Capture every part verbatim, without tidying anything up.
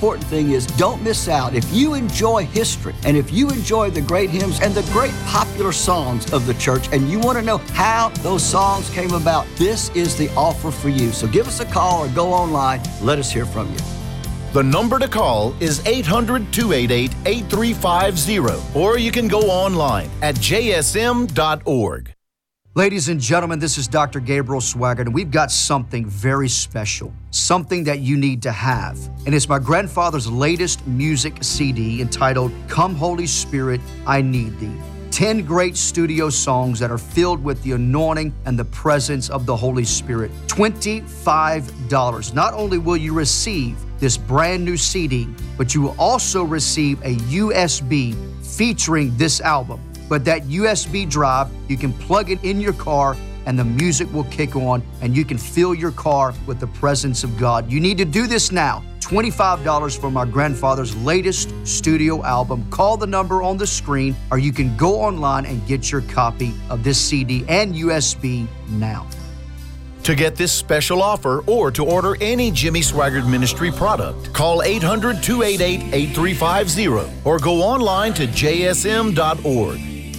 important thing is don't miss out. If you enjoy history and if you enjoy the great hymns and the great popular songs of the church and you want to know how those songs came about, this is the offer for you. So give us a call or go online. Let us hear from you. The number to call is eight hundred, two eight eight, eight three five zero, or you can go online at j s m dot org. Ladies and gentlemen, this is Doctor Gabriel Swaggart, and we've got something very special, something that you need to have. And it's my grandfather's latest music C D entitled, Come Holy Spirit, I Need Thee. ten great studio songs that are filled with the anointing and the presence of the Holy Spirit. twenty-five dollars. Not only will you receive this brand new C D, but you will also receive a U S B featuring this album. But that U S B drive, you can plug it in your car and the music will kick on and you can fill your car with the presence of God. You need to do this now. twenty-five dollars for my grandfather's latest studio album. Call the number on the screen or you can go online and get your copy of this C D and U S B now. To get this special offer or to order any Jimmy Swaggart Ministry product, call eight hundred, two eight eight, eight three five zero or go online to j s m dot org.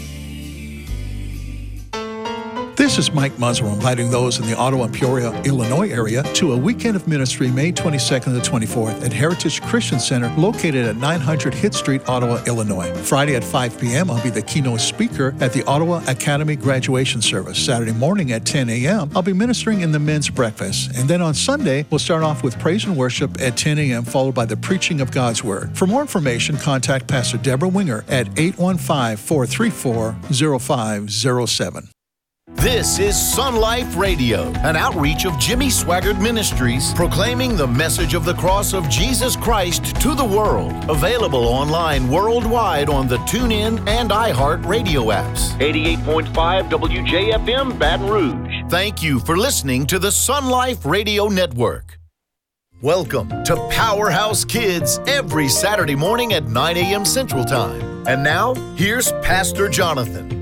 This is Mike Muzzle inviting those in the Ottawa and Peoria, Illinois area to a weekend of ministry May twenty-second to the twenty-fourth at Heritage Christian Center located at nine hundred Hitt Street, Ottawa, Illinois. Friday at five p.m. I'll be the keynote speaker at the Ottawa Academy graduation service. Saturday morning at ten a.m. I'll be ministering in the men's breakfast. And then on Sunday, we'll start off with praise and worship at ten a.m. followed by the preaching of God's Word. For more information, contact Pastor Deborah Winger at eight one five, four three four, zero five zero seven. This is Sun Life Radio, an outreach of Jimmy Swaggart Ministries, proclaiming the message of the cross of Jesus Christ to the world. Available online worldwide on the TuneIn and iHeart radio apps. eighty-eight point five W J F M, Baton Rouge. Thank you for listening to the Sun Life Radio Network. Welcome to Powerhouse Kids every Saturday morning at nine a.m. Central Time. And now, here's Pastor Jonathan.